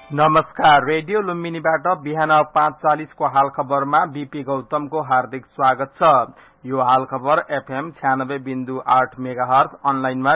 नमस्कार। रेडियो लुम्बिनीबाट बिहान 5:40 को हाल खबरमा बीपी गौतमको हार्दिक स्वागत छ। यो हाल खबर एफएम 96.8 मेगाहर्ज, अनलाइनमा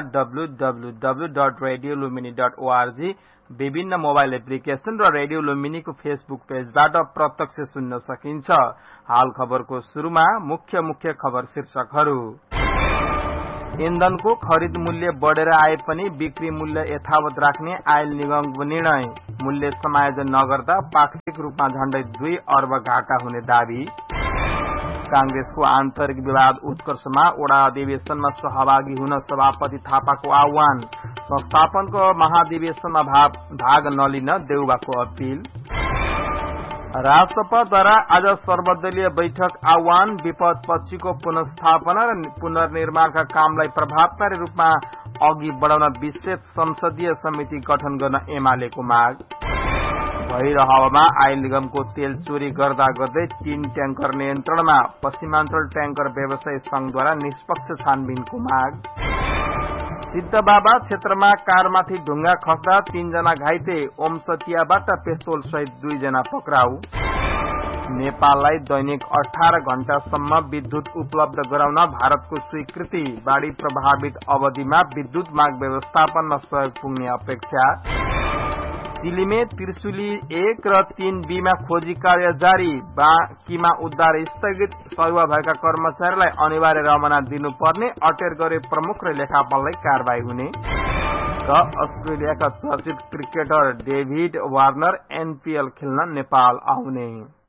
www.radiolumini.org, विभिन्न मोबाइल एप्लिकेशन र रेडियो लुम्बिनीको फेसबुक पेजबाट प्रत्यक्ष सुन्न सकिन्छ। हाल खबरको शुरूमा मुख्य खबर शीर्षकहरू। इन्धनको खरिद मूल्य बढ़ेर आए पनि बिक्री मूल्य यथावत राख्ने आयल निगमको निर्णय। मूल्य समायोजन नगर्दा पाक्षिक रूपमा झण्डै 2 अर्ब घाटा हुने दावी। कांग्रेसको आन्तरिक विवाद उत्कर्षमा वडा अधिवेशनमा सहभागी हुन सभापति थापाको आह्वान। संस्थापनको महाधिवेशनमा भाग नलिन देउबाको अपील। राजसभाद्वारा आज सर्वदलीय बैठक आह्वान। विपद पछिको पुनर्स्थापना र पुनर्निर्माणका कामलाई प्रभावकारी रूपमा अघि बढ़ाउन विशेष संसदीय समिति गठन गर्न एमालेको माग। भइरहवामा आयल निगमको तेल चोरी गर्दै 3 ट्याङ्कर नियन्त्रणमा। पश्चिमाञ्चल ट्याङ्कर व्यवसायी संघद्वारा निष्पक्ष छानबिनको माग। सिद्धबाबा क्षेत्रमा कारमाथि ढुङ्गा खस्दा 3 जना घाइते। ओमसटियाबाट पेस्तोल सहित 2 जना पक्राउ। नेपाललाई दैनिक 18 घण्टासम्म विद्युत उपलब्ध गराउन भारतको स्वीकृति। बाढ़ी प्रभावित अवधिमा विद्युत माग व्यवस्थापनमा सहयोग पुग्ने अपेक्षा। चिलीमे त्रिशुली 1 र 3B मा खोजी कार्य जारी। बाँकीमा उद्धार स्थगित। सरुवा भएका कर्मचारीलाई अनिवार्य रवाना दिनुपर्ने अटेर गरे प्रमुख र लेखापाललाई कारबाही हुने। र अस्ट्रेलियाका चर्चित क्रिकेटर डेभिड वार्नर एनपीएल खेल्न नेपाल आउने।